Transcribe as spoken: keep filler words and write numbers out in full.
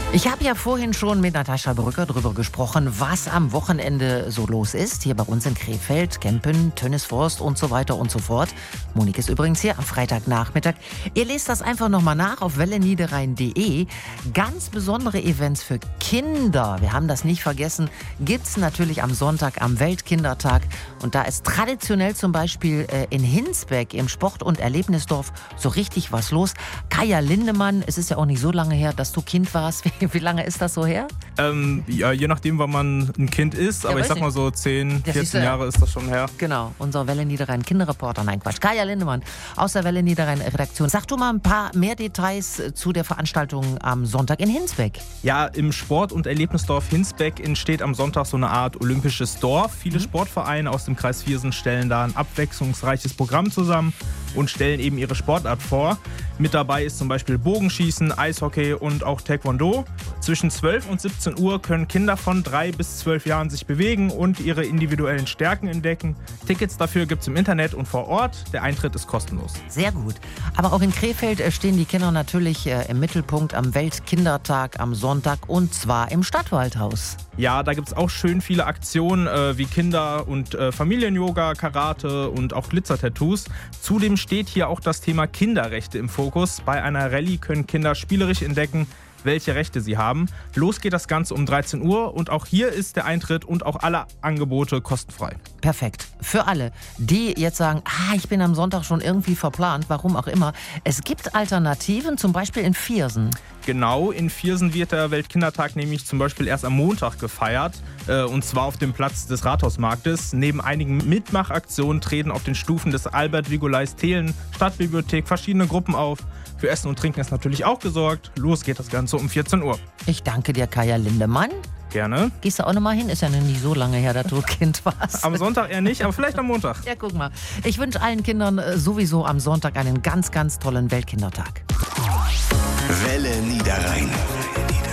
Ich habe ja vorhin schon mit Natascha Brücker darüber gesprochen, was am Wochenende so los ist. Hier bei uns in Krefeld, Kempen, Tönnesforst und so weiter und so fort. Monique ist übrigens hier am Freitagnachmittag. Ihr lest das einfach nochmal nach auf welle niederrhein punkt de. Ganz besondere Events für Kinder, wir haben das nicht vergessen, gibt es natürlich am Sonntag am Weltkindertag. Und da ist traditionell zum Beispiel äh, in Hinsbeck im Sport- und Erlebnisdorf so richtig was los. Kaya Lindemann, es ist ja auch nicht so lange her, dass du Kind warst. Wie lange ist das so her? Ähm, ja, je nachdem, wann man ein Kind ist. Ja, aber ich sag nicht. mal so zehn, Das vierzehn ist, äh, Jahre ist das schon her. Genau, unser Welle Niederrhein Kinderreporter, nein Quatsch, Kaya Lindemann aus der Welle Niederrhein Redaktion. Sag du mal ein paar mehr Details zu der Veranstaltung am Sonntag in Hinsbeck. Ja, im Sport- und Erlebnisdorf Hinsbeck entsteht am Sonntag so eine Art olympisches Dorf. Viele Mhm. Sportvereine aus dem Kreis Viersen stellen da ein abwechslungsreiches Programm zusammen und stellen eben ihre Sportart vor. Mit dabei ist zum Beispiel Bogenschießen, Eishockey und auch Taekwondo. Zwischen zwölf und siebzehn Uhr können Kinder von drei bis zwölf Jahren sich bewegen und ihre individuellen Stärken entdecken. Tickets dafür gibt es im Internet und vor Ort. Der Eintritt ist kostenlos. Sehr gut. Aber auch in Krefeld äh, stehen die Kinder natürlich äh, im Mittelpunkt am Weltkindertag am Sonntag und zwar im Stadtwaldhaus. Ja, da gibt es auch schön viele Aktionen äh, wie Kinder- und äh, Familien-Yoga, Karate und auch Glitzer-Tattoos. Zudem steht hier auch das Thema Kinderrechte im Fokus. Bei einer Rallye können Kinder spielerisch entdecken, welche Rechte sie haben. Los geht das Ganze um dreizehn Uhr und auch hier ist der Eintritt und auch alle Angebote kostenfrei. Perfekt. Für alle, die jetzt sagen, ah, ich bin am Sonntag schon irgendwie verplant, warum auch immer. Es gibt Alternativen, zum Beispiel in Viersen. Genau, in Viersen wird der Weltkindertag nämlich zum Beispiel erst am Montag gefeiert, äh, und zwar auf dem Platz des Rathausmarktes. Neben einigen Mitmachaktionen treten auf den Stufen des Albert-Vigolais-Thelen Stadtbibliothek verschiedene Gruppen auf. Für Essen und Trinken ist natürlich auch gesorgt. Los geht das Ganze um vierzehn Uhr. Ich danke dir, Kaya Lindemann. Gerne. Gehst du auch noch mal hin? Ist ja noch nicht so lange her, dass du Kind warst. Am Sonntag eher nicht, aber vielleicht am Montag. Ja, guck mal. Ich wünsche allen Kindern äh, sowieso am Sonntag einen ganz, ganz tollen Weltkindertag. Welle Niederrhein.